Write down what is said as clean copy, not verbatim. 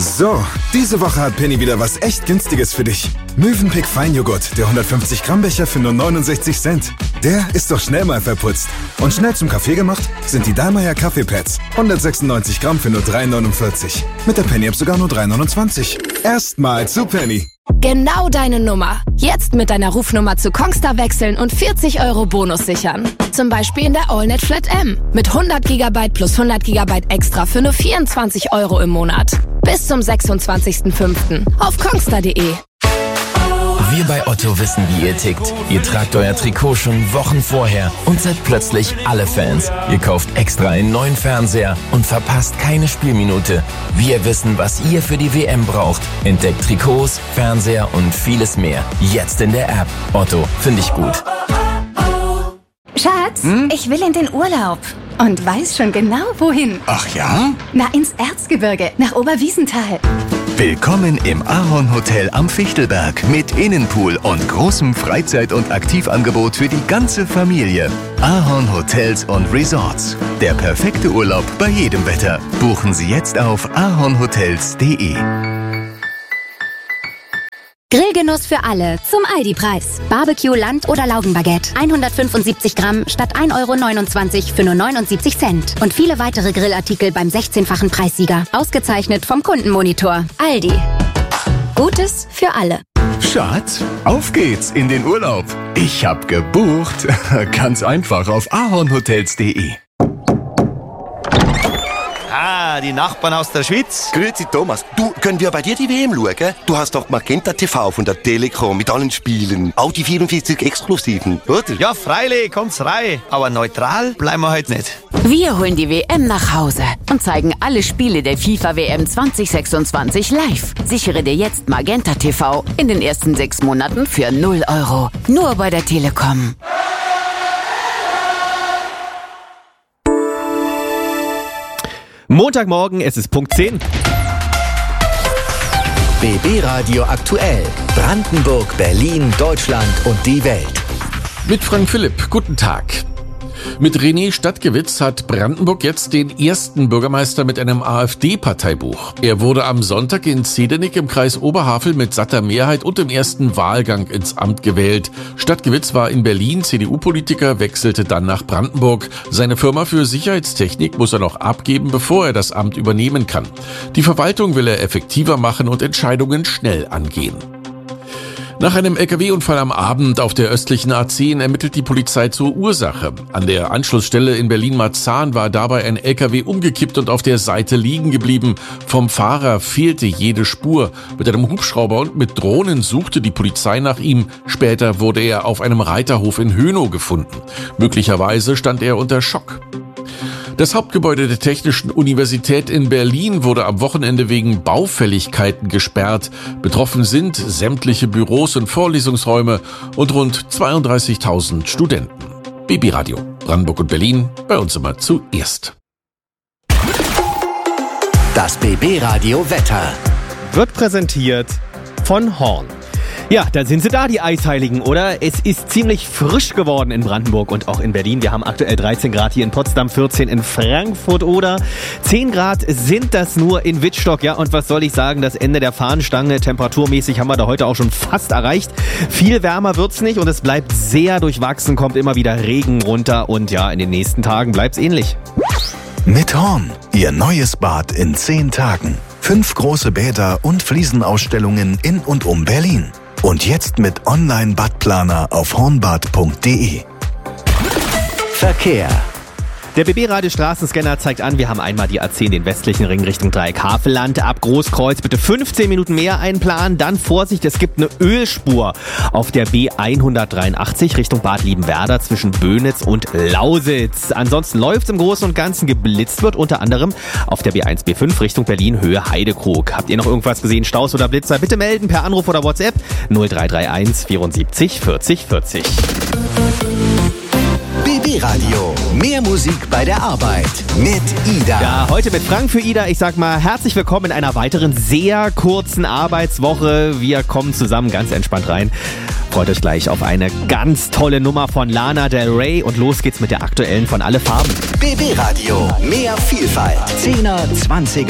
So, diese Woche hat Penny wieder was echt Günstiges für dich. Mövenpick Feinjoghurt, der 150 Gramm Becher für nur 69 Cent. Der ist doch schnell mal verputzt. Und schnell zum Kaffee gemacht sind die Dallmayr Kaffeepads. 196 Gramm für nur 3,49. Mit der Penny-App sogar nur 3,29. Erstmal zu Penny. Genau deine Nummer. Jetzt mit deiner Rufnummer zu Kongstar wechseln und 40 € Bonus sichern. Zum Beispiel in der AllNet Flat M. Mit 100 GB plus 100 GB extra für nur 24 € im Monat. Bis zum 26.05. auf kongstar.de. Wir bei Otto wissen, wie ihr tickt. Ihr tragt euer Trikot schon Wochen vorher und seid plötzlich alle Fans. Ihr kauft extra einen neuen Fernseher und verpasst keine Spielminute. Wir wissen, was ihr für die WM braucht. Entdeckt Trikots, Fernseher und vieles mehr. Jetzt in der App. Otto, finde ich gut. Schatz, ich will in den Urlaub. Und weiß schon genau, wohin. Ach ja? Na, ins Erzgebirge, nach Oberwiesenthal. Willkommen im Ahorn Hotel am Fichtelberg mit Innenpool und großem Freizeit- und Aktivangebot für die ganze Familie. Ahorn Hotels und Resorts. Der perfekte Urlaub bei jedem Wetter. Buchen Sie jetzt auf ahornhotels.de. Grillgenuss für alle zum Aldi-Preis. Barbecue, Land- oder Laugenbaguette. 175 Gramm statt 1,29 € für nur 79 Cent. Und viele weitere Grillartikel beim 16-fachen Preissieger. Ausgezeichnet vom Kundenmonitor. Aldi. Gutes für alle. Schatz, auf geht's in den Urlaub. Ich hab gebucht. Ganz einfach auf ahornhotels.de. Ah, die Nachbarn aus der Schweiz. Grüezi Thomas, du, können wir bei dir die WM schauen? Du hast doch Magenta TV von der Telekom mit allen Spielen. Auch die 44 Exklusiven, oder? Ja, freilich, kommt's rein. Aber neutral bleiben wir heute nicht. Wir holen die WM nach Hause und zeigen alle Spiele der FIFA-WM 2026 live. Sichere dir jetzt Magenta TV in den ersten 6 Monaten für 0 €. Nur bei der Telekom. Montagmorgen, es ist Punkt 10. BB Radio aktuell. Brandenburg, Berlin, Deutschland und die Welt. Mit Frank Philipp, guten Tag. Mit René Stadtgewitz hat Brandenburg jetzt den ersten Bürgermeister mit einem AfD-Parteibuch. Er wurde am Sonntag in Zedernick im Kreis Oberhavel mit satter Mehrheit und im ersten Wahlgang ins Amt gewählt. Stadtgewitz war in Berlin CDU-Politiker, wechselte dann nach Brandenburg. Seine Firma für Sicherheitstechnik muss er noch abgeben, bevor er das Amt übernehmen kann. Die Verwaltung will er effektiver machen und Entscheidungen schnell angehen. Nach einem LKW-Unfall am Abend auf der östlichen A10 ermittelt die Polizei zur Ursache. An der Anschlussstelle in Berlin-Marzahn war dabei ein LKW umgekippt und auf der Seite liegen geblieben. Vom Fahrer fehlte jede Spur. Mit einem Hubschrauber und mit Drohnen suchte die Polizei nach ihm. Später wurde er auf einem Reiterhof in Hönow gefunden. Möglicherweise stand er unter Schock. Das Hauptgebäude der Technischen Universität in Berlin wurde am Wochenende wegen Baufälligkeiten gesperrt. Betroffen sind sämtliche Büros und Vorlesungsräume und rund 32.000 Studenten. BB Radio, Brandenburg und Berlin, bei uns immer zuerst. Das BB Radio Wetter wird präsentiert von Horn. Ja, da sind sie da, die Eisheiligen, oder? Es ist ziemlich frisch geworden in Brandenburg und auch in Berlin. Wir haben aktuell 13 Grad hier in Potsdam, 14 in Frankfurt oder 10 Grad sind das nur in Wittstock. Ja, und was soll ich sagen, das Ende der Fahnenstange, temperaturmäßig haben wir da heute auch schon fast erreicht. Viel wärmer wird's nicht und es bleibt sehr durchwachsen, kommt immer wieder Regen runter und ja, in den nächsten Tagen bleibt's ähnlich. Mit Horn, Ihr neues Bad in 10 Tagen. 5 große Bäder und Fliesenausstellungen in und um Berlin. Und jetzt mit Online-Badplaner auf hornbad.de. Verkehr. Der BB-Radio-Straßenscanner zeigt an, wir haben einmal die A10, den westlichen Ring Richtung Dreieck-Havelland. Ab Großkreuz bitte 15 Minuten mehr einplanen. Dann Vorsicht, es gibt eine Ölspur auf der B183 Richtung Bad Liebenwerda zwischen Böhnitz und Lausitz. Ansonsten läuft's im Großen und Ganzen. Geblitzt wird unter anderem auf der B1, B5 Richtung Berlin, Höhe Heidekrug. Habt ihr noch irgendwas gesehen, Staus oder Blitzer? Bitte melden per Anruf oder WhatsApp 0331 74 40 40. BB Radio. Mehr Musik bei der Arbeit mit Ida. Ja, heute mit Frank für Ida. Ich sag mal, herzlich willkommen in einer weiteren sehr kurzen Arbeitswoche. Wir kommen zusammen ganz entspannt rein. Freut euch gleich auf eine ganz tolle Nummer von Lana Del Rey und los geht's mit der aktuellen von Alle Farben. BB Radio. Mehr Vielfalt. 10er, 20er.